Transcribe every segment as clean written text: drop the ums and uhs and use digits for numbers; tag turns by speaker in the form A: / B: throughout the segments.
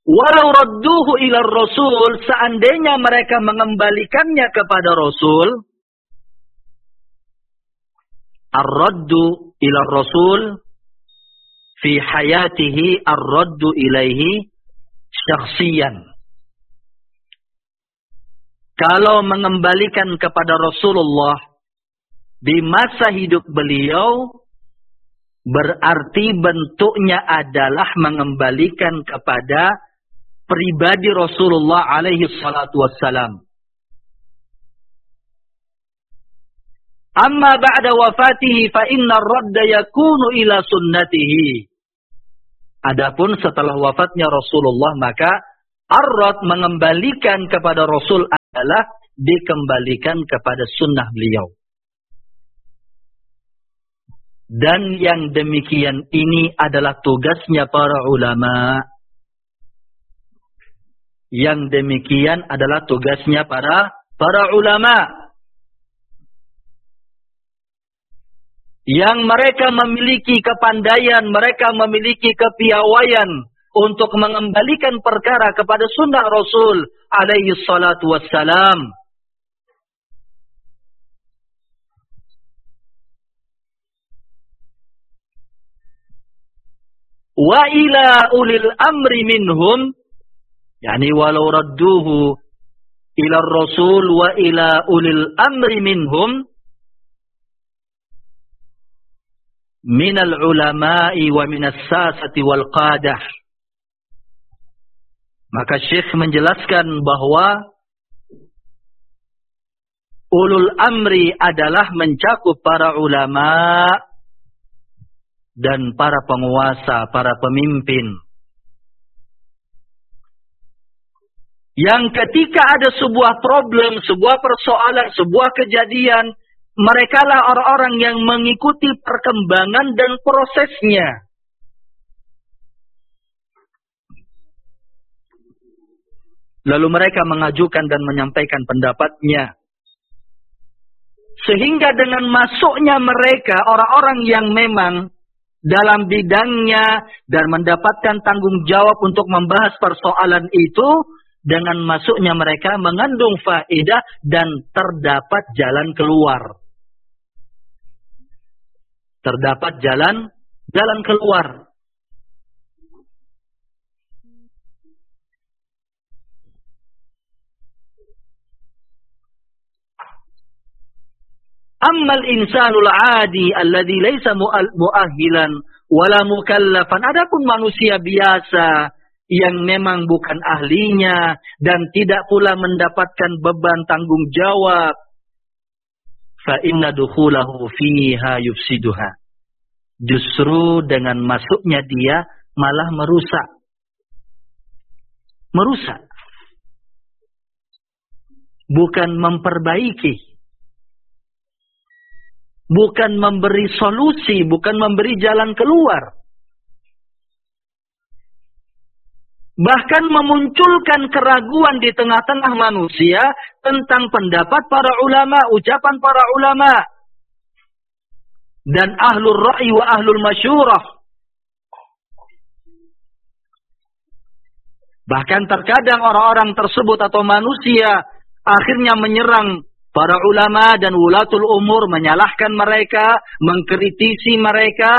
A: Walau radduhu ila Rasul, seandainya mereka mengembalikannya kepada Rasul, ar-raddu ila Rasul fi hayatihi ar-raddu ilaihi syakhsiyan. Kalau mengembalikan kepada Rasulullah di masa hidup beliau, berarti bentuknya adalah mengembalikan kepada pribadi Rasulullah alaihi salatu wassalam. Amma ba'da wafatihi fa inna ar-radda yakunu ila sunnatihi. Adapun setelah wafatnya Rasulullah, maka ar-radd mengembalikan kepada Rasul adalah dikembalikan kepada sunnah beliau. Dan yang demikian ini adalah tugasnya para ulama. Yang demikian adalah tugasnya para ulama. Yang mereka memiliki kepandaian, mereka memiliki kepiawaian untuk mengembalikan perkara kepada sunnah Rasul alaihi salatu wassalam. Wa ila ulil amri minhum, yani walau radduhu ila Rasul wa ila ulil amri minhum minal ulama'i wa minas sasati wal qadah. Maka Syekh menjelaskan bahwa ulul amri adalah mencakup para ulama dan para penguasa, para pemimpin. Yang ketika ada sebuah problem, sebuah persoalan, sebuah kejadian, merekalah orang-orang yang mengikuti perkembangan dan prosesnya. Lalu mereka mengajukan dan menyampaikan pendapatnya. Sehingga dengan masuknya mereka, orang-orang yang memang dalam bidangnya dan mendapatkan tanggung jawab untuk membahas persoalan itu, dengan masuknya mereka mengandung faedah dan terdapat jalan keluar. Terdapat jalan keluar. Ammal insanul adi alladhi laysa mu'ahhilan wala mukallafan. Adapun manusia biasa yang memang bukan ahlinya dan tidak pula mendapatkan beban tanggung jawab, fa inna dukhulahu fiha yufsiduha. Justru dengan masuknya dia malah merusak. Merusak. Bukan memperbaiki. Bukan memberi solusi, bukan memberi jalan keluar. Bahkan memunculkan keraguan di tengah-tengah manusia tentang pendapat para ulama, ucapan para ulama. Dan ahlul ra'i wa ahlul masyurah. Bahkan terkadang orang-orang tersebut atau manusia akhirnya menyerang para ulama dan wulatul umur, menyalahkan mereka, mengkritisi mereka.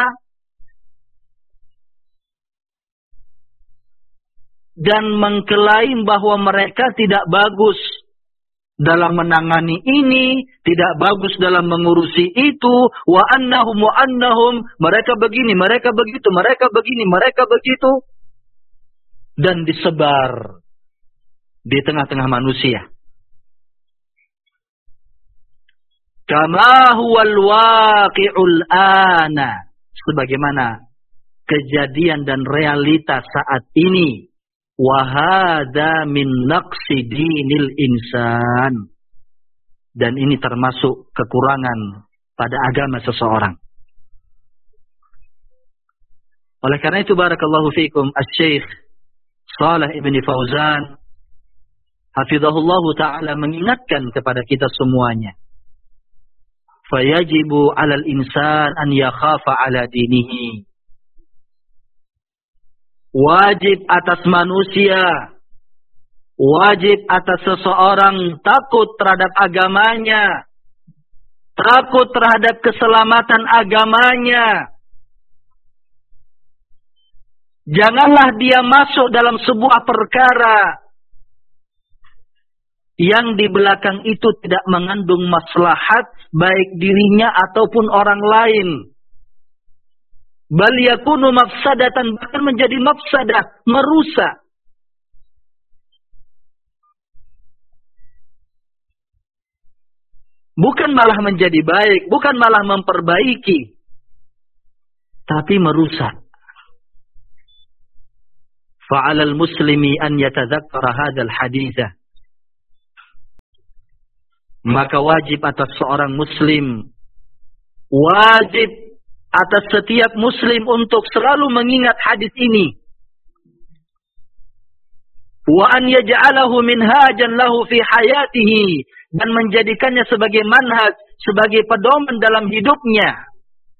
A: Dan mengklaim bahwa mereka tidak bagus dalam menangani ini, tidak bagus dalam mengurusi itu, wa annahum, mereka begini, mereka begitu, mereka begini, mereka begitu. Dan disebar di tengah-tengah manusia. Kama huwal waqi'ul ana, sebagaimana kejadian dan realitas saat ini. Wahada min naqsi dinil insan. Dan ini termasuk kekurangan pada agama seseorang. Oleh karena itu, barakallahu fikum, Asy-Syaikh Shalih Ibn Fauzan hafizahullahu ta'ala mengingatkan kepada kita semuanya. Fayajibu 'alal insan an yakhafa 'ala dinihi. wajib atas manusia, wajib atas seseorang takut terhadap agamanya, takut terhadap keselamatan agamanya. Janganlah dia masuk dalam sebuah perkara yang di belakang itu tidak mengandung maslahat baik dirinya ataupun orang lain. Bal yakunu mafsadatan, bahkan menjadi mafsadah, merusak. Bukan malah menjadi baik, bukan malah memperbaiki, tapi merusak. Fa'alal muslimi an yatadzakkara hadzal haditsa. Maka wajib atas seorang muslim, wajib atas setiap muslim untuk selalu mengingat hadis ini. Wa an yaj'alahu minhajan lahu fi hayatihi, dan menjadikannya sebagai manhaj, sebagai pedoman dalam hidupnya.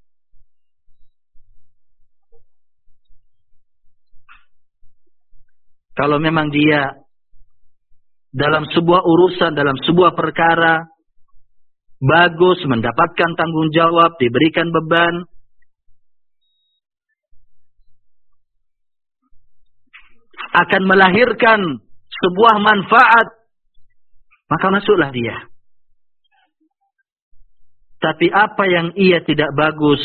A: Kalau memang dia dalam sebuah urusan, dalam sebuah perkara bagus, mendapatkan tanggung jawab, diberikan beban, akan melahirkan sebuah manfaat, maka masuklah dia. Tapi apa yang ia tidak bagus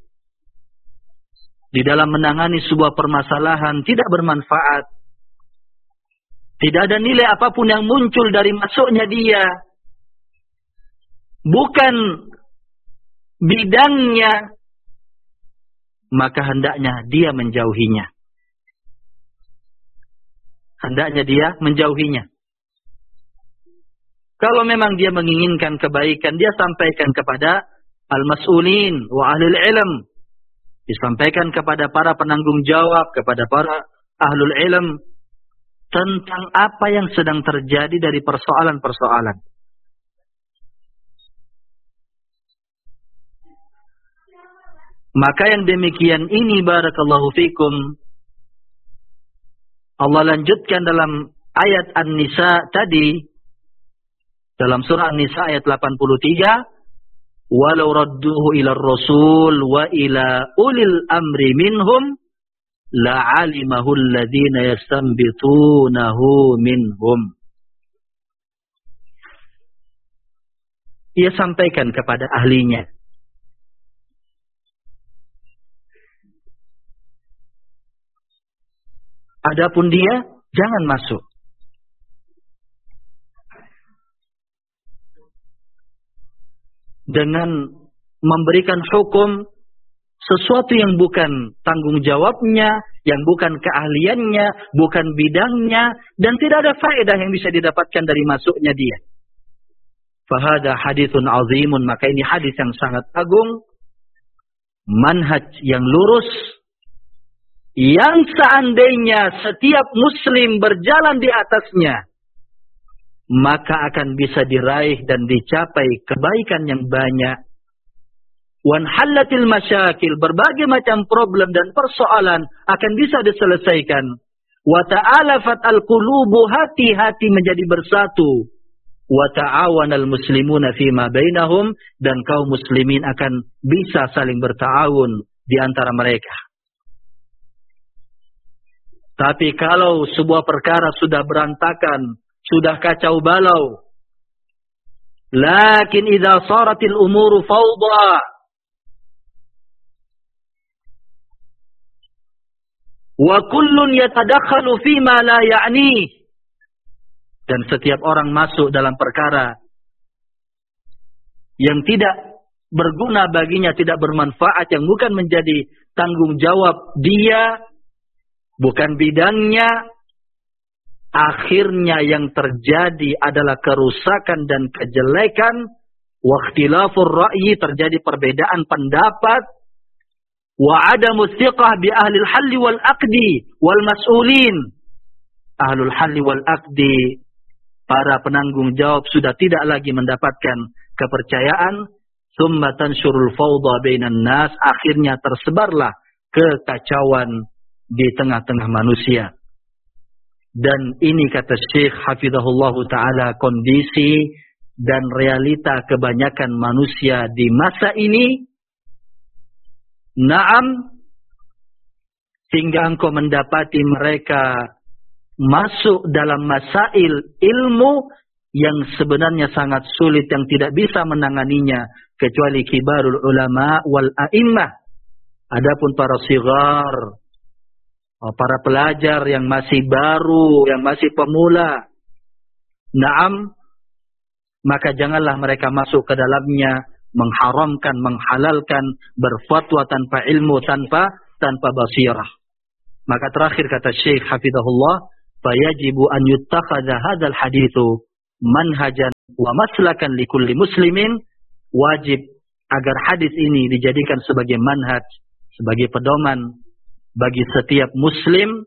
A: di dalam menangani sebuah permasalahan, tidak bermanfaat, tidak ada nilai apapun yang muncul dari masuknya dia, bukan bidangnya, maka hendaknya dia menjauhinya. Hendaknya dia menjauhinya. Kalau memang dia menginginkan kebaikan, dia sampaikan kepada al-mas'ulin wa ahlul ilm. Disampaikan kepada para penanggung jawab, kepada para ahlul ilm, tentang apa yang sedang terjadi dari persoalan-persoalan. Maka yang demikian ini, barakallahu fikum, Allah lanjutkan dalam ayat An-Nisa tadi, dalam surah An-Nisa ayat 83, walau radduhu ila rasul wa ila ulil amri minhum la'alimahu alladhina yastanbitunahu minhum. Ia sampaikan kepada ahlinya. Adapun dia, jangan masuk. Dengan memberikan hukum sesuatu yang bukan tanggung jawabnya, yang bukan keahliannya, bukan bidangnya, dan tidak ada faedah yang bisa didapatkan dari masuknya dia. Fahada hadithun azimun, maka ini hadis yang sangat agung, manhaj yang lurus, yang seandainya setiap muslim berjalan di atasnya, maka akan bisa diraih dan dicapai kebaikan yang banyak. Wanhallatil masyakil, berbagai macam problem dan persoalan akan bisa diselesaikan. Wa ta'alafat al-qulubu, hati-hati menjadi bersatu. Wa ta'awanal muslimuna fima bainahum, dan kaum muslimin akan bisa saling berta'awun di antara mereka. Tapi kalau sebuah perkara sudah berantakan, sudah kacau balau, lakin idza saratil umuru fawda wa kullun yatadakhalu fima la ya'ni, dan setiap orang masuk dalam perkara yang tidak berguna baginya, tidak bermanfaat, yang bukan menjadi tanggung jawab dia, bukan bidangnya, akhirnya yang terjadi adalah kerusakan dan kejelekan. Wa ikhtilafur ra'yi, terjadi perbedaan pendapat. Wa adamu thiqah bi ahlil halli wal aqdi wal mas'ulin. Ahlul halli wal aqdi, para penanggung jawab, sudah tidak lagi mendapatkan kepercayaan. Tsumma tansyurul fawda bainan nas, akhirnya tersebarlah kekacauan di tengah-tengah manusia. Dan ini kata Syekh hafizahullah ta'ala kondisi dan realita kebanyakan manusia di masa ini. Naam, hingga engkau mendapati mereka masuk dalam masail ilmu yang sebenarnya sangat sulit, yang tidak bisa menanganinya kecuali kibarul ulama wal a'immah. Adapun para sigar, para pelajar yang masih baru, yang masih pemula, naam, maka janganlah mereka masuk ke dalamnya, mengharamkan, menghalalkan, berfatwa tanpa ilmu, tanpa basirah. Maka terakhir kata Syekh hafizahullah, fayajibu an yuttakhadha hadzal haditsu manhajan wa maslakan likulli muslimin. Wajib agar hadis ini dijadikan sebagai manhaj, sebagai pedoman bagi setiap muslim.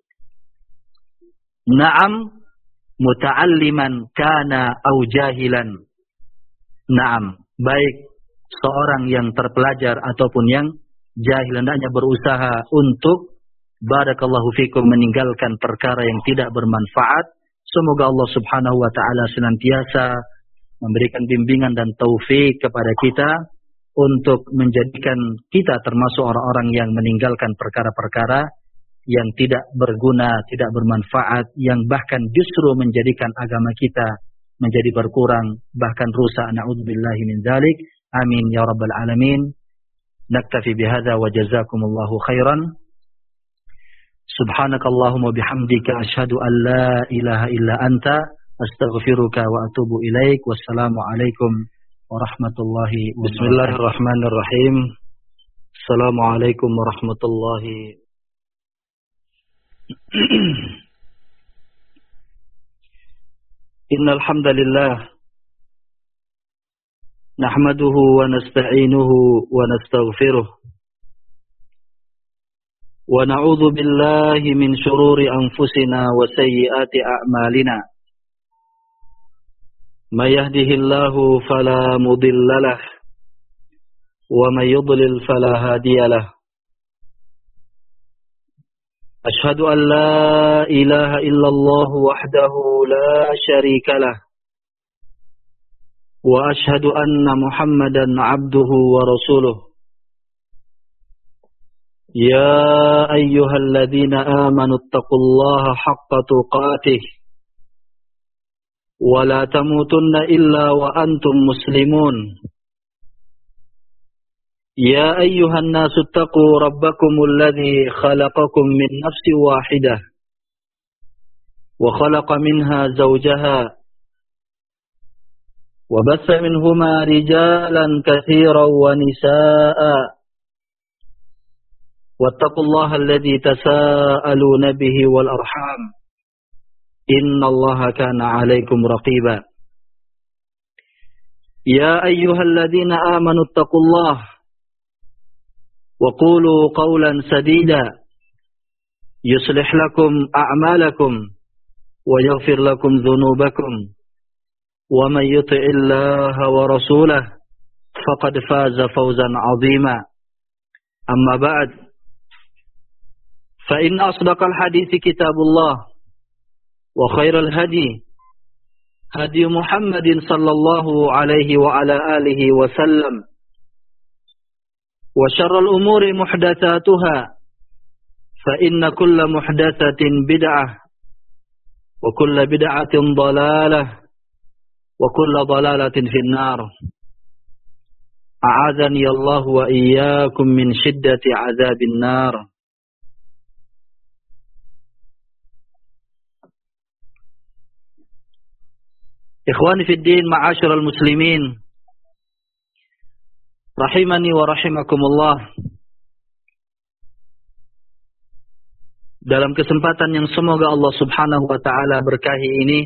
A: Naam, muta'alliman kana au jahilan. Naam, baik seorang yang terpelajar ataupun yang jahil, hendaknya berusaha untuk barakallahu fikum meninggalkan perkara yang tidak bermanfaat. Semoga Allah subhanahu wa ta'ala senantiasa memberikan bimbingan dan taufik kepada kita untuk menjadikan kita termasuk orang-orang yang meninggalkan perkara-perkara yang tidak berguna, tidak bermanfaat, yang bahkan justru menjadikan agama kita menjadi berkurang, bahkan rusak. Na'udzubillahi min dzalik. Amin ya rabbal alamin. Naktafi bihadza wa jazakumullahu khairan. Subhanakallahumma bihamdika asyhadu an la ilaha illa anta astaghfiruka wa atubu ilaik. Wassalamu alaikum warahmatullahi wabarakatuh. Bismillahirrahmanirrahim. Assalamualaikum warahmatullahi. Innal hamdalillah nahmaduhu wa nasta'inuhu wa nastaghfiruh wa na'udzu billahi min shururi anfusina wa sayyiati a'malina. May yahdihillahu fala mudhillalah wa may yudlil fala hadiyalah. Ashhadu an la ilaha illallah wahdahu la syarika lah wa ashhadu anna Muhammadan abduhu wa rasuluh. Ya ayyuhalladzina amanu taqullaha haqqa tuqatih wa la tamutunna illa wa antum muslimun. Ya ayyuhan nasu taqu rabbakumul ladzi khalaqakum min nafsin wahidah wa khalaqa minha zawjaha wa bassa minhuma rijalan katsiran wa nisaa'a. Wattaqullaha alladzi tasaaluna bihi wal arham. Innallaha kana 'alaikum raqiba. Ya ayyuhalladzina amanu taqullaha wa qulu qawlan sadida yuslih lakum a'malakum wa yaghfir lakum dhunubakum wa may yuti'illaha wa rasulahu faqad faza fawzan 'azima. Amma ba'd. فإن أصدق الحديث كتاب الله وخير الهدي هدي محمد صلى الله عليه وعلى آله وسلم وشر الأمور محدثاتها فإن كل محدثة بدعة وكل بدعة ضلالة وكل ضلالة في النار. أعاذني الله وإياكم من شدة عذاب النار. Ikhwani fid din, ma'asyiral muslimin, rahimani wa rahimakumullah. Dalam kesempatan yang semoga Allah Subhanahu wa taala berkahi ini,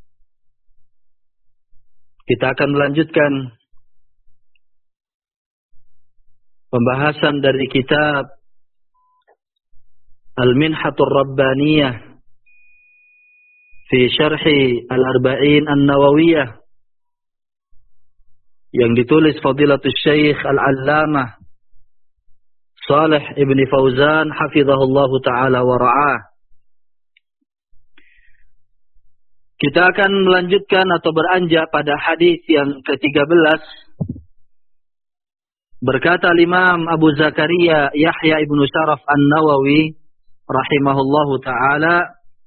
A: kita akan melanjutkan pembahasan dari kitab Al-Minhatur Rabbaniyah fi syarhi al-arba'in an-nawawiyah yang ditulis Fadilatul Syekh Al-Allamah Shalih ibn Fauzan hafizahullah ta'ala wa ra'ah. Kita akan melanjutkan atau beranjak pada hadis yang ke-13. Berkata Imam Abu Zakaria Yahya ibn Sharaf An-Nawawi rahimahullahu ta'ala,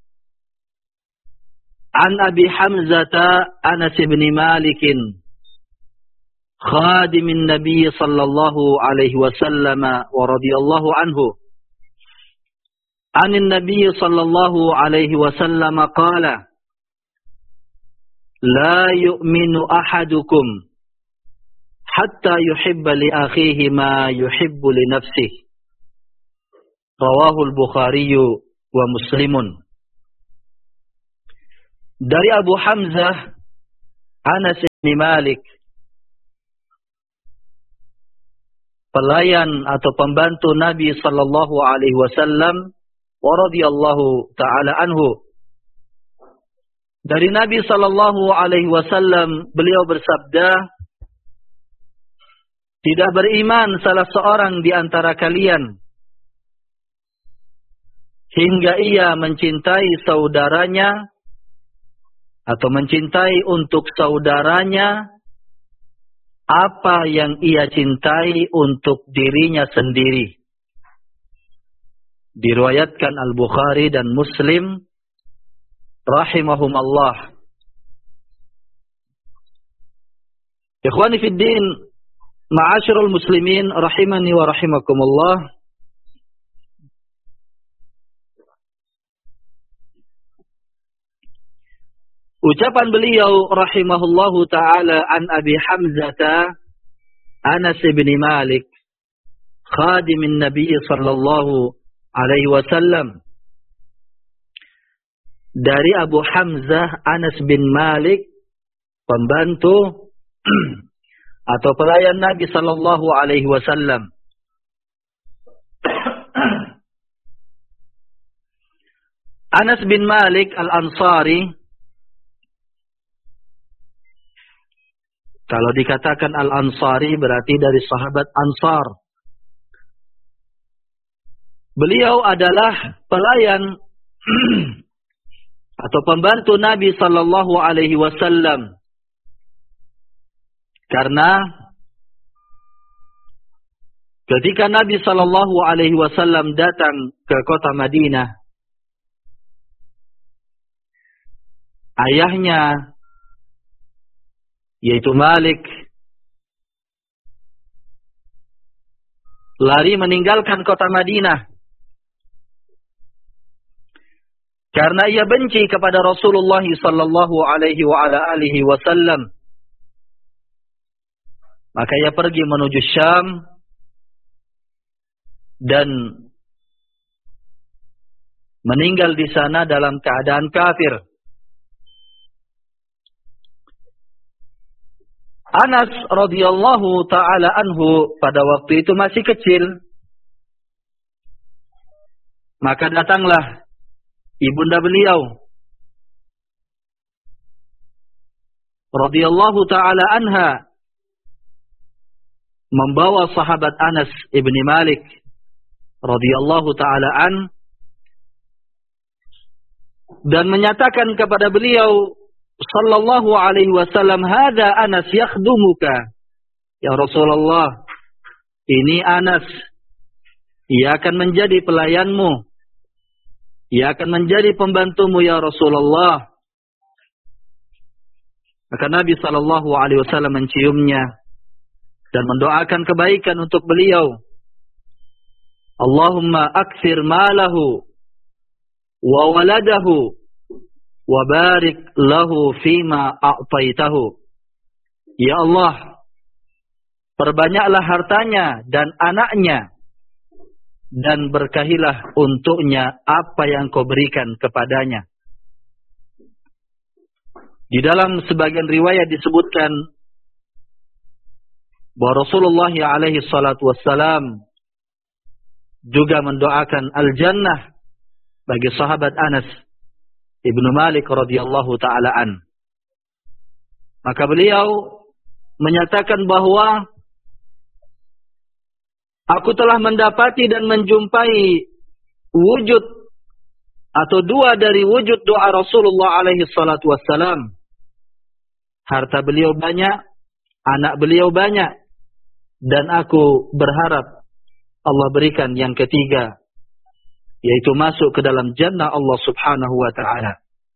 A: an Abi Hamzata Anas bin Malik khadimin Nabi sallallahu alaihi wasallam wa radhiyallahu anhu, anin Nabi sallallahu alaihi wasallam qala, la yu'minu ahadukum hatta yuhibba li akhihi ma yuhibbu li nafsihi. Rawahu al-Bukhari wa Muslimun. Dari Abu Hamzah Anas bin Malik, pelayan atau pembantu Nabi sallallahu alaihi wasallam wa radhiyallahu taala anhu. Dari Nabi sallallahu alaihi wasallam, beliau bersabda, tidak beriman salah seorang di antara kalian hingga ia mencintai saudaranya atau mencintai untuk saudaranya apa yang ia cintai untuk dirinya sendiri. Diriwayatkan Al-Bukhari dan Muslim rahimahumallah. Ikhwani fid din, ma'asyiral muslimin rahimani wa rahimakumullah. Ucapan beliau rahimahullahu ta'ala an Abi Hamzata Anas bin Malik khadimin Nabi sallallahu alaihi wasallam, dari Abu Hamzah Anas bin Malik, pembantu atau pelayan Nabi sallallahu alaihi wasallam. Anas bin Malik Al-Ansari, kalau dikatakan Al-Ansari berarti dari sahabat Ansar. Beliau adalah pelayan atau pembantu Nabi sallallahu alaihi wasallam. Karena ketika Nabi sallallahu alaihi wasallam datang ke kota Madinah, ayahnya yaitu Malik lari meninggalkan kota Madinah karena ia benci kepada Rasulullah sallallahu alaihi wa ala alihi wasallam. Maka ia pergi menuju Syam dan meninggal di sana dalam keadaan kafir. Anas radhiyallahu ta'ala anhu pada waktu itu masih kecil. Maka datanglah ibunda beliau radhiyallahu ta'ala anha membawa sahabat Anas ibn Malik radhiyallahu ta'ala an dan menyatakan kepada beliau sallallahu alaihi wasallam, hadza Anas yakhdumuka ya Rasulullah, ini Anas, ia akan menjadi pelayanmu, ia akan menjadi pembantumu ya Rasulullah. Maka Nabi sallallahu alaihi wasallam menciumnya dan mendoakan kebaikan untuk beliau. Allahumma aktsir malahu wa waladahu wa barik lahu fima a'taitahu. Ya Allah, perbanyaklah hartanya dan anaknya dan berkahilah untuknya apa yang kau berikan kepadanya. Di dalam sebagian riwayat disebutkan bahwa Rasulullah alaihi salatu wassalam juga mendoakan al-jannah bagi sahabat Anas Ibnu Malik radhiyallahu ta'ala an. Maka beliau menyatakan bahwa Aku telah mendapati dan menjumpai wujud atau dua dari wujud doa Rasulullah alaihi salatu wassalam. Harta beliau banyak, anak beliau banyak, dan aku berharap Allah berikan yang ketiga, yaitu masuk ke dalam jannah Allah subhanahu wa ta'ala.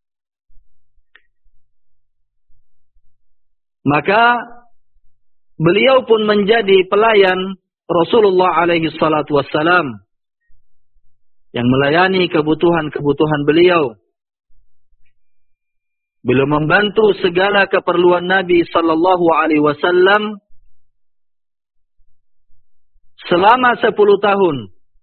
A: Maka beliau pun menjadi pelayan Rasulullah alaihi salatu wassalam, yang melayani kebutuhan-kebutuhan beliau. Beliau membantu segala keperluan Nabi sallallahu alaihi wasallam selama 10 tahun.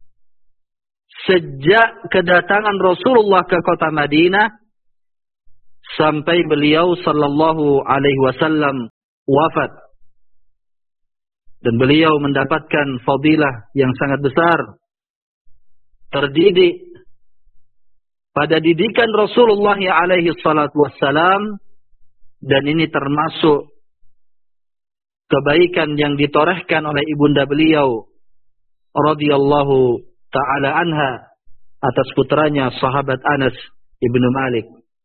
A: Sejak kedatangan Rasulullah ke kota Madinah sampai beliau sallallahu alaihi wasallam wafat. Dan beliau mendapatkan fadilah yang sangat besar. Terdidik pada didikan Rasulullah alaihi salatu wassalam, dan ini termasuk kebaikan yang ditorehkan oleh ibunda beliau radhiyallahu ta'ala anha atas putranya sahabat Anas ibnu Malik.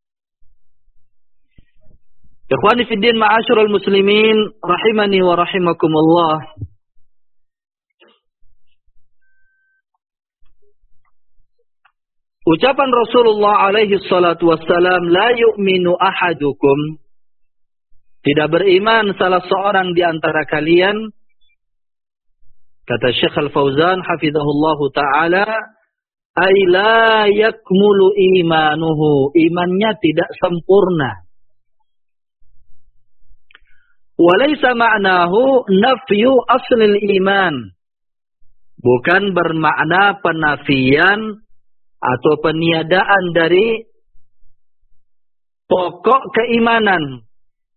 A: Ikhwani fid din, ma'asyiral muslimin rahimani wa rahimakumullah. Ucapan Rasulullah alaihi salatu wassalam, la yu'minu ahadukum, tidak beriman salah seorang di antara kalian. Kata Syekh Al-Fauzan hafizahullahu ta'ala, ay la yakmulu imanuhu, imannya tidak sempurna. Walaysa ma'nahu nafyu aslil iman, bukan bermakna penafian atau peniadaan dari pokok keimanan.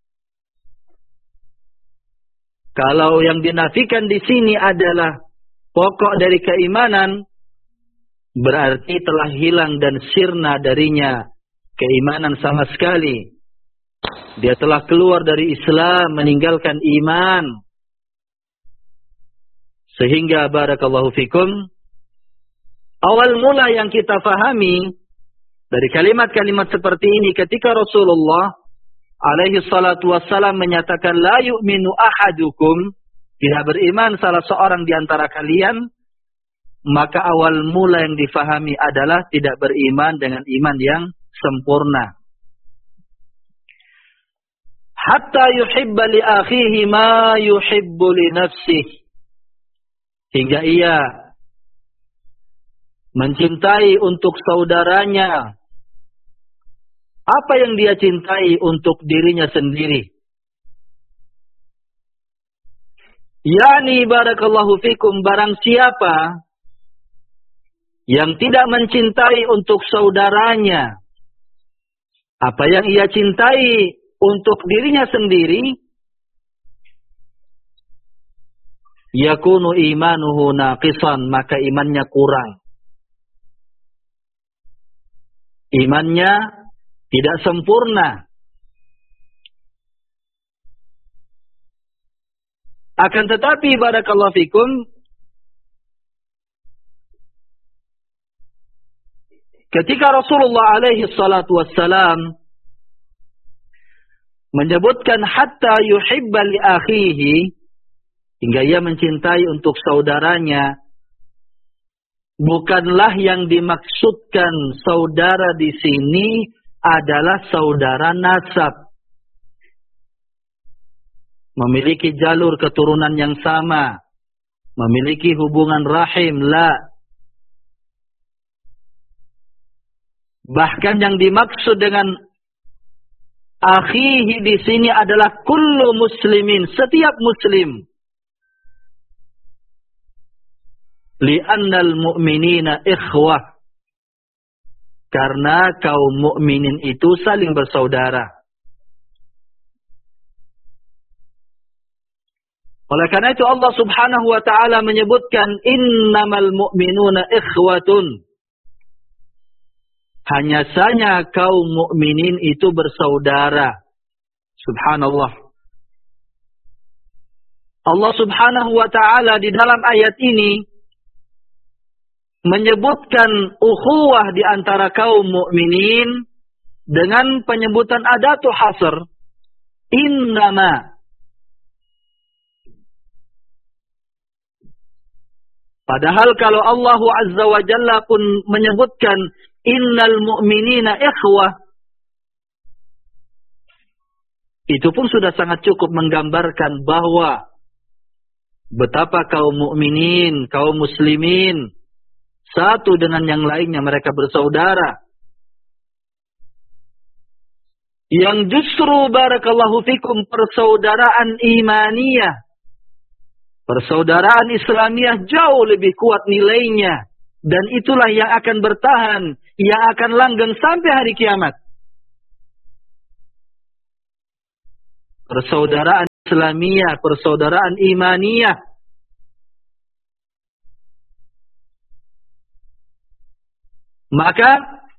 A: Kalau yang dinafikan di sini adalah pokok dari keimanan, berarti telah hilang dan sirna darinya keimanan sama sekali. Dia telah keluar dari Islam, meninggalkan iman. Sehingga barakallahu fikum, awal mula yang kita fahami dari kalimat-kalimat seperti ini, ketika Rasulullah alaihi salatu wassalam menyatakan la yu'minu ahadukum, tidak beriman salah seorang di antara kalian, maka awal mula yang difahami adalah tidak beriman dengan iman yang sempurna. Hatta yuhibba li akhihi ma yuhibbu li nafsihi, hingga ia mencintai untuk saudaranya apa yang dia cintai untuk dirinya sendiri. Yani barakallahu fikum, barang siapa yang tidak mencintai untuk saudaranya apa yang ia cintai untuk dirinya sendiri, yakunu imanuhu naqisan, maka imannya kurang. Imannya tidak sempurna. Akan tetapi barakallahu fikum, ketika Rasulullah alaihi salatu wassalam menyebutkan hatta yuhibba li akhihi, hingga ia mencintai untuk saudaranya, bukanlah yang dimaksudkan saudara di sini adalah saudara nasab, memiliki jalur keturunan yang sama, memiliki hubungan rahim, la. Bahkan yang dimaksud dengan akhihi di sini adalah kullu muslimin, setiap muslim. Li'annal mu'minina ikhwah, karena kaum mukminin itu saling bersaudara. Oleh karena itu Allah Subhanahu wa taala menyebutkan innamal mu'minuna ikhwatun. Hanya saja kaum mukminin itu bersaudara. Subhanallah. Allah Subhanahu wa ta'ala di dalam ayat ini menyebutkan ukhuwah di antara kaum mukminin dengan penyebutan adatu hasr, innama. Padahal kalau Allah Azza wa Jalla pun menyebutkan innal mu'minina ikhwah, itu pun sudah sangat cukup menggambarkan bahwa betapa kaum mukminin, kaum muslimin satu dengan yang lainnya, mereka bersaudara. Yang justru barakallahu fikum persaudaraan imaniyah, persaudaraan Islamiyah jauh lebih kuat nilainya. Dan itulah yang akan bertahan, yang akan langgeng sampai hari kiamat. Persaudaraan Islamiyah, persaudaraan imaniyah. Maka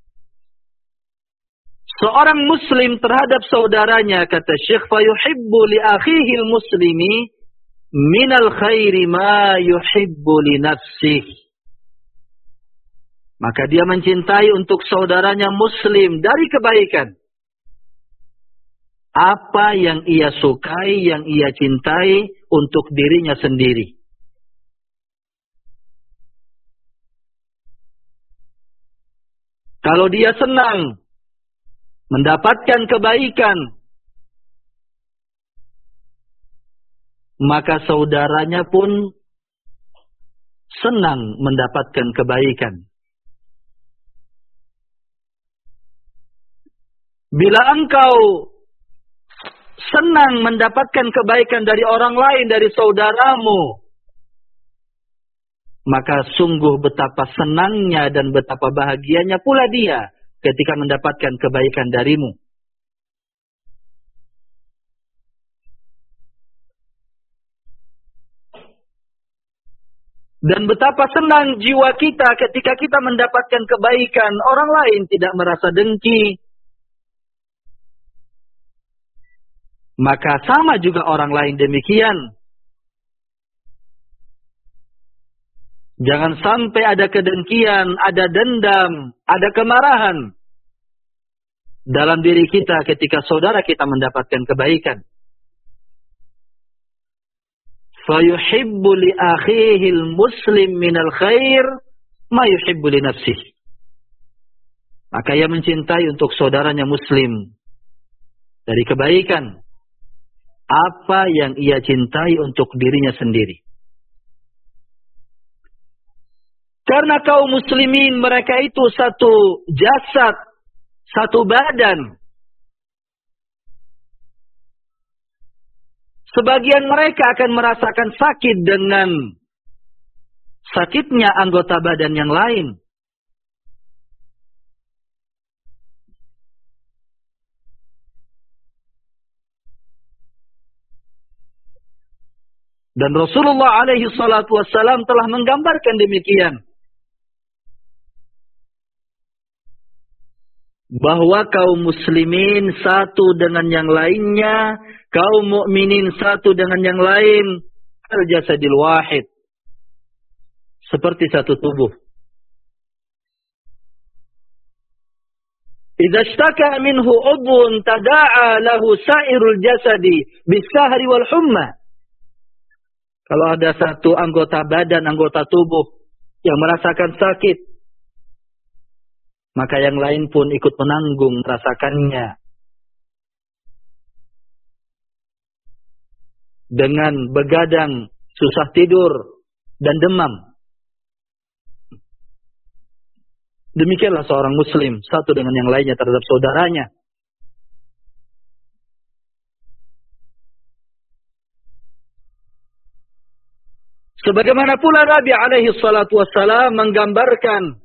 A: seorang muslim terhadap saudaranya, kata Syekh, fayuhibbu li akhihi al-muslimi minal khairi ma yuhibbu li nafsih. Maka dia mencintai untuk saudaranya muslim dari kebaikan apa yang ia sukai, yang ia cintai untuk dirinya sendiri. Kalau dia senang mendapatkan kebaikan, maka saudaranya pun senang mendapatkan kebaikan. Bila engkau senang mendapatkan kebaikan dari orang lain, dari saudaramu, maka sungguh betapa senangnya dan betapa bahagianya pula dia ketika mendapatkan kebaikan darimu. Dan betapa senang jiwa kita ketika kita mendapatkan kebaikan orang lain, tidak merasa dengki. Maka sama juga orang lain demikian. Jangan sampai ada kedengkian, ada dendam, ada kemarahan dalam diri kita ketika saudara kita mendapatkan kebaikan. Fayuhibbu li akhihi al-muslim minal khair ma yuhibbu li nafsihi. Maka ia mencintai untuk saudaranya muslim dari kebaikan apa yang ia cintai untuk dirinya sendiri. Karena kaum muslimin mereka itu satu jasad, satu badan. Sebagian mereka akan merasakan sakit dengan sakitnya anggota badan yang lain. Dan Rasulullah alaihi salatu wassalam telah menggambarkan demikian. Bahwa kaum muslimin satu dengan yang lainnya, kaum mukminin satu dengan yang lain, al-jasadil wahid, seperti satu tubuh. Idza ishtaka minhu udhun tada'a lahu sa'irul jasadi bis-sahri wal humma. Kalau ada satu anggota badan, anggota tubuh yang merasakan sakit, maka yang lain pun ikut menanggung merasakannya. Dengan begadang, susah tidur, dan demam. Demikianlah seorang muslim, satu dengan yang lainnya terhadap saudaranya. Sebagaimana pula Nabi alaihi salatu wassalam menggambarkan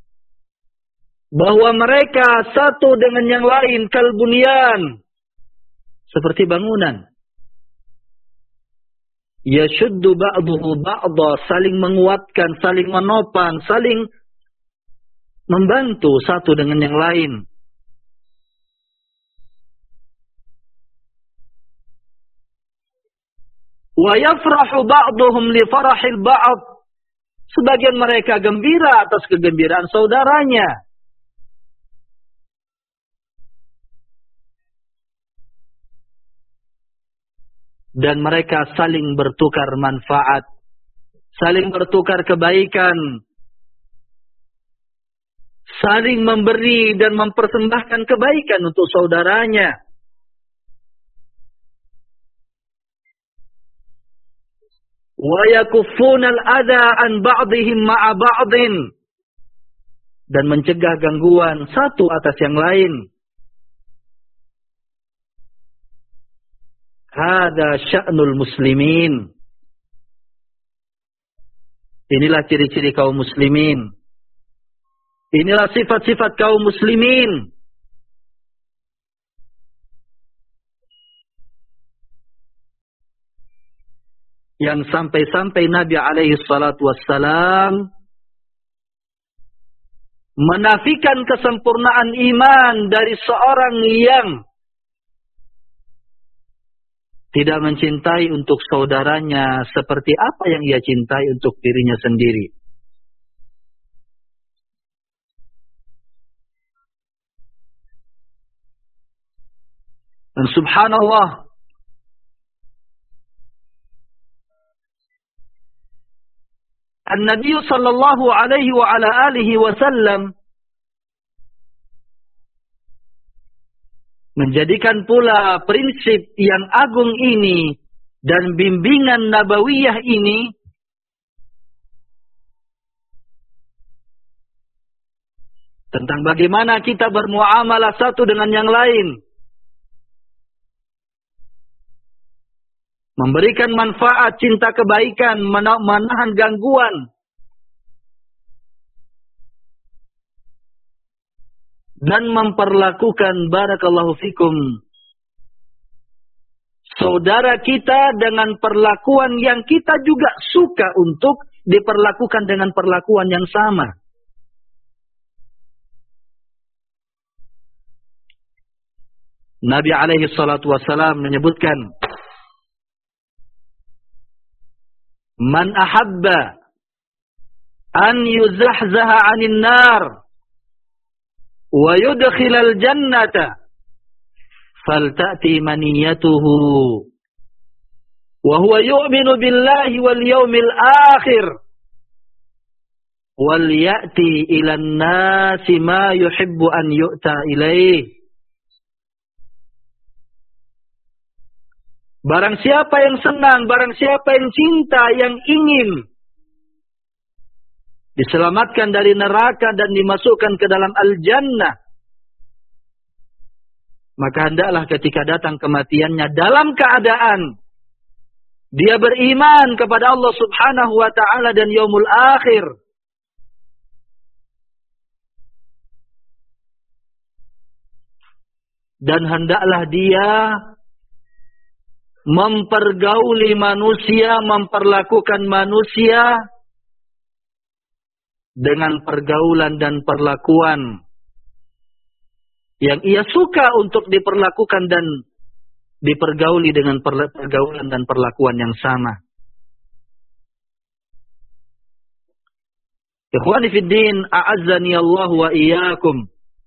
A: bahwa mereka satu dengan yang lain kalbunyan, seperti bangunan. Yashuddu ba'duhu ba'da, saling menguatkan, saling menopang, saling membantu satu dengan yang lain. Wa yafrahu ba'duhum li farahil ba'd. Sebagian mereka gembira atas kegembiraan saudaranya. Dan mereka saling bertukar manfaat, saling bertukar kebaikan, saling memberi dan mempersembahkan kebaikan untuk saudaranya. Wa yakuffuna al-adha an ba'dihim ma'a ba'din. Dan mencegah gangguan satu atas yang lain. Hada sya'nul muslimin. Inilah ciri-ciri kaum muslimin. Inilah sifat-sifat kaum muslimin. Yang sampai-sampai Nabi alaihi salatu wassalam menafikan kesempurnaan iman dari seorang yang tidak mencintai untuk saudaranya seperti apa yang ia cintai untuk dirinya sendiri. Dan subhanallah, An-Nabi sallallahu alaihi wa ala alihi wasallam menjadikan pula prinsip yang agung ini dan bimbingan nabawiyah ini tentang bagaimana kita bermuamalah satu dengan yang lain, memberikan manfaat, cinta kebaikan, menahan gangguan, dan memperlakukan barakallahu fikum saudara kita dengan perlakuan yang kita juga suka untuk diperlakukan dengan perlakuan yang sama. Nabi alaihi salatu wassalam menyebutkan, man ahabba an yuzahzaha 'anil nar wa yudkhilal jannata falta'ti maniyatuhu wa huwa yu'minu billahi wal yawmil akhir wal ya'ti ilan nasi ma yuhibbu an yu'ta ilaih. Barang siapa yang senang, barang siapa yang cinta, yang ingin diselamatkan dari neraka dan dimasukkan ke dalam al-jannah, maka hendaklah ketika datang kematiannya dalam keadaan dia beriman kepada Allah subhanahu wa ta'ala dan yaumul akhir. Dan hendaklah dia mempergauli manusia, memperlakukan manusia dengan pergaulan dan perlakuan yang ia suka untuk diperlakukan dan dipergauli dengan pergaulan dan perlakuan yang sama. Ikhwani fid din, a'azzani Allah wa iyyakum.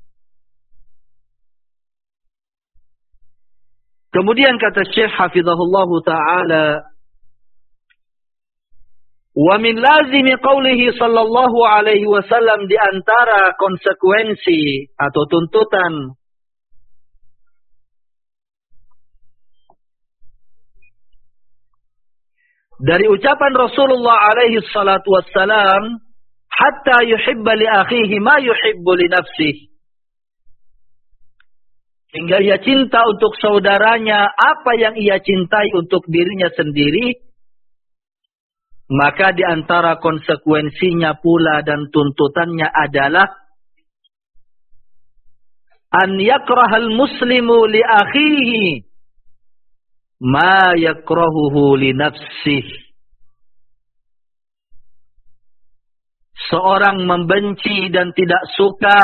A: Kemudian kata Syekh hafizahullah ta'ala, wa min lazimi qawlihi sallallahu alaihi wasallam, di antara konsekuensi atau tuntutan dari ucapan Rasulullah alaihi salatu wassalam, hatta yuhibba li akhihi ma yuhibbu li nafsihi, hingga ia cinta untuk saudaranya apa yang ia cintai untuk dirinya sendiri. Maka di antara konsekuensinya pula dan tuntutannya adalah an yakrahal muslimu li akhihi ma yakrahuhu li nafsihi. Seorang membenci dan tidak suka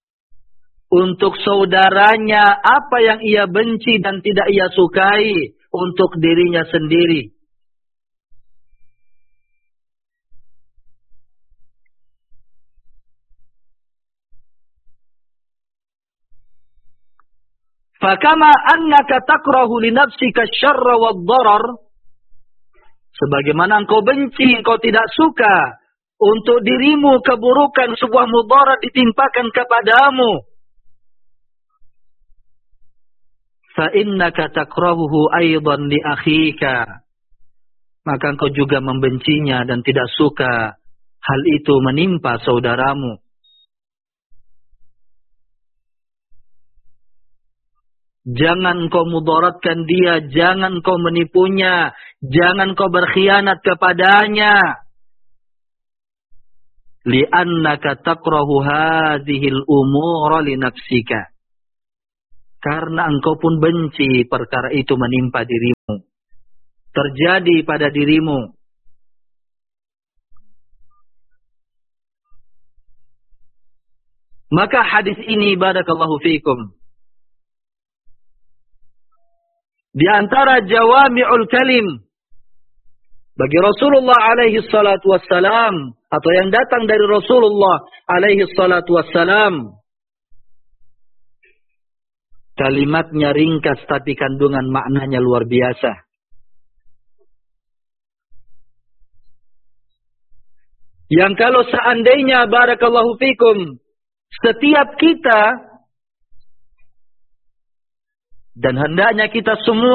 A: untuk saudaranya apa yang ia benci dan tidak ia sukai untuk dirinya sendiri. Fakama annaka takrahu li nafsika syarra wad-darar, sebagaimana engkau benci, engkau tidak suka untuk dirimu keburukan, sebuah mudarat ditimpakan kepadamu, fa innaka takrahuhu aidan li akhika, maka engkau juga membencinya dan tidak suka hal itu menimpa saudaramu. Jangan kau mudaratkan dia, jangan kau menipunya, jangan kau berkhianat kepadanya. Li'annaka takrahu hadhil umura li nafsika. Karena engkau pun benci perkara itu menimpa dirimu, terjadi pada dirimu. Maka hadis ini, barakallahu fiikum, di antara jawami'ul kalim bagi Rasulullah alaihi salatu wassalam, atau yang datang dari Rasulullah alaihi salatu wassalam. Kalimatnya ringkas tapi kandungan maknanya luar biasa. Yang kalau seandainya, barakallahu fikum, setiap kita, dan hendaknya kita semua